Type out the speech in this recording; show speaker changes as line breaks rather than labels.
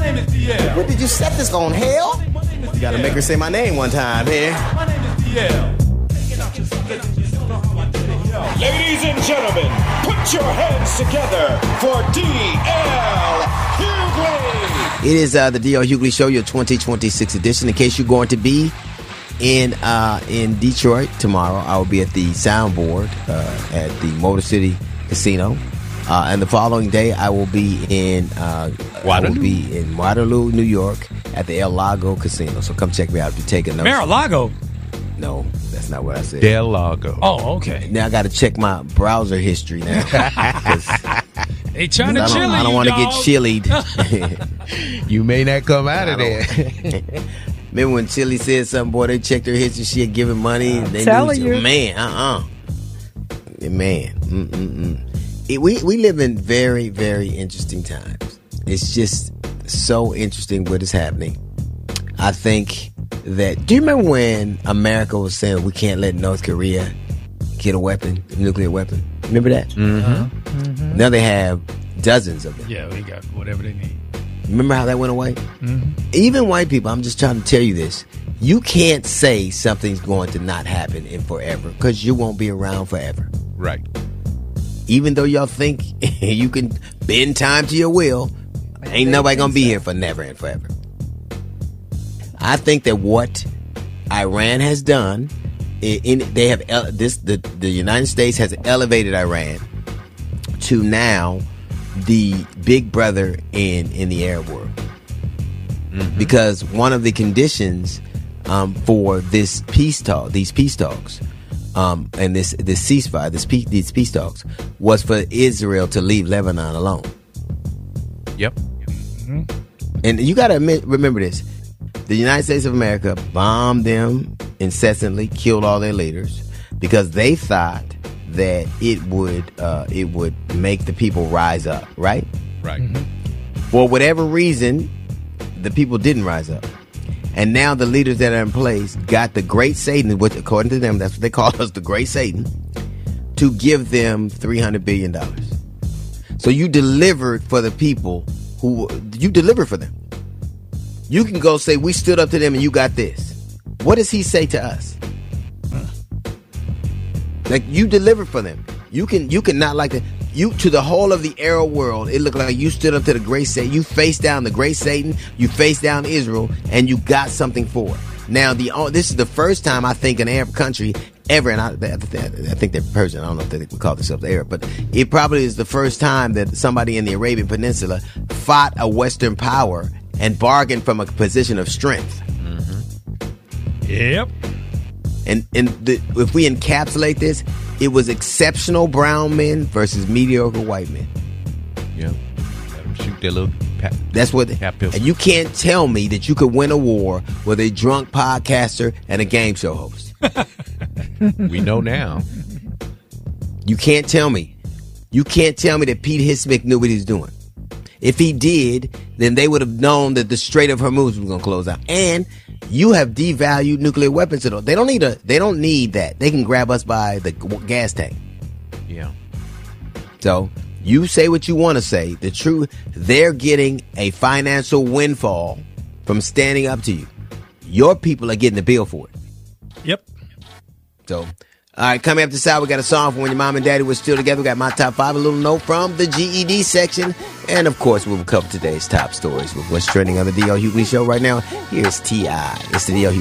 name is DL.
What did you set this on, hell? You gotta make her say my name one time here.
My name is DL.
Ladies and gentlemen, put your hands together for D.L. Hughley.
It is the D.L. Hughley Show, your 2026 edition. In case you're going to be in Detroit tomorrow, I will be at the Soundboard at the Motor City Casino. And the following day, I will be in Waterloo, New York, at the El Lago Casino. So come check me out if you're taking notes.
Mar-a-Lago.
No, that's not what I said.
Del Lago.
Oh, okay.
Now I got to check my browser history now.
They trying to chili.
I don't want to get chilied.
You may not come out of there.
Remember when Chili said something, boy, they checked her history, she had given money. They
telling you.
Man, Man. We live in very, very interesting times. It's just so interesting what is happening. I think that, do you remember when America was saying we can't let North Korea get a weapon, a nuclear weapon? Remember that?
Mm-hmm.
Mm-hmm.
Now they have dozens of them.
Yeah, we got whatever they need.
Remember how that went away?
Mm-hmm.
Even white people, I'm just trying to tell you this. You can't say something's going to not happen in forever because you won't be around forever.
Right.
Even though y'all think you can bend time to your will, ain't nobody going to be here for never and forever. I think that what Iran has done, the United States has elevated Iran to now the big brother in the Arab world. Mm-hmm. Because one of the conditions for these peace talks, and this ceasefire, these peace talks, was for Israel to leave Lebanon alone.
Yep.
Mm-hmm.
And you got to remember this. The United States of America bombed them incessantly, killed all their leaders, because they thought that it would make the people rise up, right?
Right.
Mm-hmm.
For whatever reason, the people didn't rise up. And now the leaders that are in place got the great Satan, which according to them, that's what they call us, the great Satan, to give them $300 billion. So you delivered for the people you delivered for them. You can go say, we stood up to them and you got this. What does he say to us? Like, you delivered for them. You can not like that. You, to the whole of the Arab world, it looked like you stood up to the great Satan. You faced down the great Satan. You faced down Israel, and you got something for it. Now, this is the first time I think an Arab country ever, and I think they're Persian. I don't know if they would call themselves Arab, but it probably is the first time that somebody in the Arabian Peninsula fought a Western power and bargained from a position of strength.
Mm-hmm. Yep.
And if we encapsulate this, it was exceptional brown men versus mediocre white men.
Yeah. Let them shoot their little
That's what.
pistols.
And you can't tell me that you could win a war with a drunk podcaster and a game show host.
We know now.
You can't tell me. You can't tell me that Pete Hismick knew what he was doing. If he did, then they would have known that the Strait of Hormuz was going to close out. And you have devalued nuclear weapons at all. They don't need that. They can grab us by the gas tank.
Yeah.
So you say what you want to say. The truth, they're getting a financial windfall from standing up to you. Your people are getting the bill for it.
Yep.
So, all right, coming up this hour, we got a song from when your mom and daddy were still together. We got my top 5, a little note from the GED section. And, of course, we will cover today's top stories with what's trending on the D.L. Hughley Show right now. Here's T.I. It's the D.L. Hughley